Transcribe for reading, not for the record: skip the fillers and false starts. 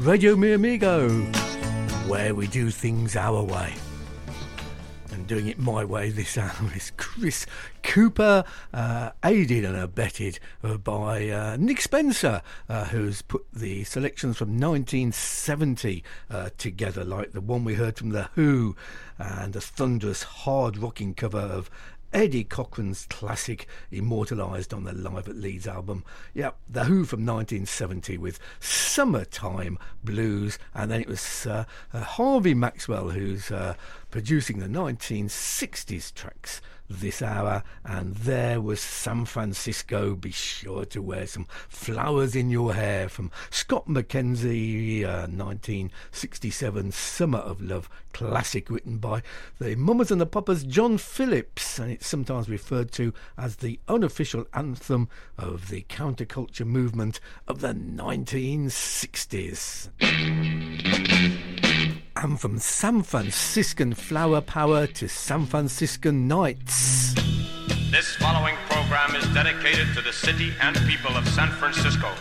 Radio Mi Amigo, where we do things our way. And doing it my way this hour is Chris Cooper, aided and abetted by Nick Spencer, who's put the selections from 1970 together, like the one we heard from The Who, and a thunderous, hard-rocking cover of Eddie Cochran's classic, immortalised on the Live at Leeds album. Yep, The Who from 1970 with Summertime Blues, and then it was Harvey Maxwell who's producing the 1960s tracks this hour, and there was San Francisco, Be Sure to Wear Some Flowers in Your Hair from Scott McKenzie, 1967 Summer of Love classic written by the Mamas and the Papas John Phillips, and it's sometimes referred to as the unofficial anthem of the counterculture movement of the 1960s. And from San Franciscan flower power to San Franciscan nights. This following program is dedicated to the city and people of San Francisco.